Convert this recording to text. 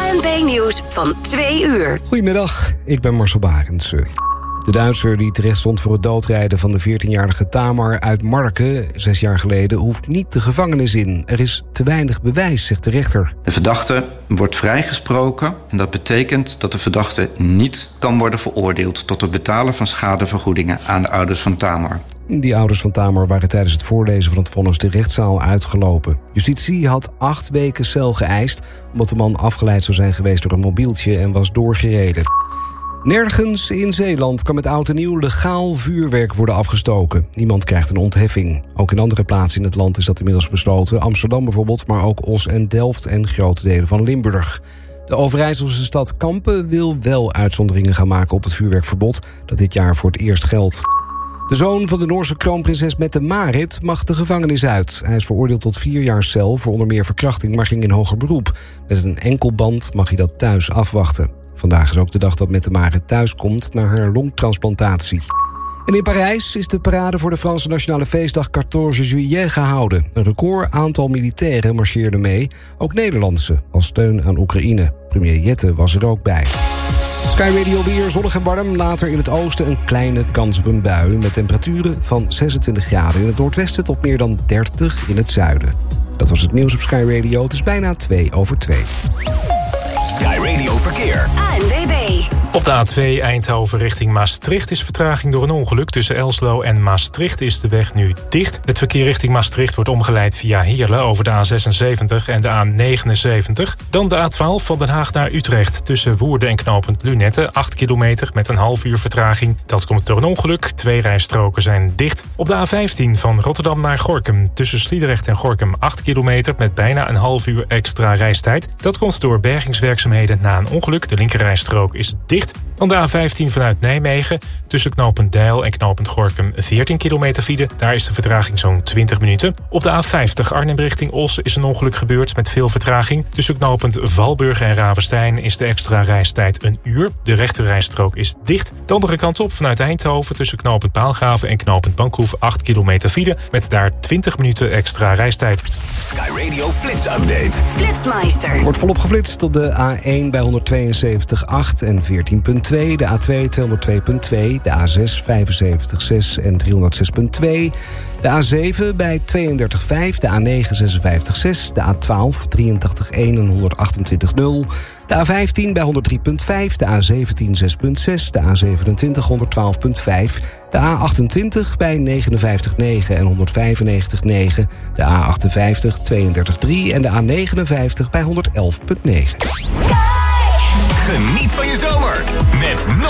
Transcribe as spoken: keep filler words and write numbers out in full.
A N P-nieuws van twee uur. Goedemiddag, ik ben Marcel Barendse. De Duitser die terecht stond voor het doodrijden van de veertienjarige Tamar uit Marken zes jaar geleden hoeft niet de gevangenis in. Er is te weinig bewijs, zegt de rechter. De verdachte wordt vrijgesproken en dat betekent dat de verdachte niet kan worden veroordeeld tot het betalen van schadevergoedingen aan de ouders van Tamar. Die ouders van Tamar waren tijdens het voorlezen van het vonnis de rechtszaal uitgelopen. Justitie had acht weken cel geëist omdat de man afgeleid zou zijn geweest door een mobieltje en was doorgereden. Nergens in Zeeland kan met oud en nieuw legaal vuurwerk worden afgestoken. Niemand krijgt een ontheffing. Ook in andere plaatsen in het land is dat inmiddels besloten. Amsterdam bijvoorbeeld, maar ook Os en Delft en grote delen van Limburg. De Overijsselse stad Kampen wil wel uitzonderingen gaan maken op het vuurwerkverbod dat dit jaar voor het eerst geldt. De zoon van de Noorse kroonprinses Mette-Marit mag de gevangenis uit. Hij is veroordeeld tot vier jaar cel voor onder meer verkrachting, maar ging in hoger beroep. Met een enkelband mag hij dat thuis afwachten. Vandaag is ook de dag dat Mette-Marit thuis komt na haar longtransplantatie. En in Parijs is de parade voor de Franse nationale feestdag veertien juillet gehouden. Een record aantal militairen marcheerden mee, ook Nederlandse, als steun aan Oekraïne. Premier Jette was er ook bij. Sky Radio weer zonnig en warm. Later in het oosten een kleine kans op een bui met temperaturen van zesentwintig graden in het noordwesten tot meer dan dertig in het zuiden. Dat was het nieuws op Sky Radio. Het is bijna twee over twee. Sky Radio Verkeer. A N W B. Op de A twee Eindhoven richting Maastricht is vertraging door een ongeluk. Tussen Elslo en Maastricht is de weg nu dicht. Het verkeer richting Maastricht wordt omgeleid via Heerlen over de A zesenzeventig en de A negenenzeventig. Dan de A twaalf van Den Haag naar Utrecht. Tussen Woerden en knooppunt Lunette. acht kilometer met een half uur vertraging. Dat komt door een ongeluk. Twee rijstroken zijn dicht. Op de A vijftien van Rotterdam naar Gorinchem. Tussen Sliedrecht en Gorinchem acht kilometer met bijna een half uur extra reistijd. Dat komt door bergingswerkzaamheden na een ongeluk. De linkerrijstrook is dicht. Dan de A vijftien vanuit Nijmegen. Tussen knooppunt Deil en knooppunt Gorinchem veertien kilometer file. Daar is de vertraging zo'n twintig minuten. Op de A vijftig Arnhem richting Os is een ongeluk gebeurd met veel vertraging. Tussen knooppunt Valburg en Ravenstein is de extra reistijd een uur. De rechterrijstrook is dicht. De andere kant op vanuit Eindhoven tussen knooppunt Paalgraven en knooppunt Bankhoef acht kilometer file. Met daar twintig minuten extra reistijd. Sky Radio Flits Update. Flitsmeister. Wordt volop geflitst op de A één bij honderdtweeënzeventig komma acht en veertien komma twee. De A twee tweehonderdtwee komma twee. De A zes vijfenzeventig komma zes en driehonderdzes komma twee. De A zeven bij tweeëndertig komma vijf. De A negen zesenvijftig komma zes. De A twaalf drieëntachtig komma één en honderdachtentwintig komma nul. De A vijftien bij honderdrie komma vijf. De A zeventien zes komma zes. De A zevenentwintig honderdtwaalf komma vijf. De A achtentwintig bij negenenvijftig komma negen en honderdvijfennegentig komma negen. De A achtenvijftig tweeëndertig komma drie en de A negenenvijftig bij honderdelf komma negen. Geniet van je zomer met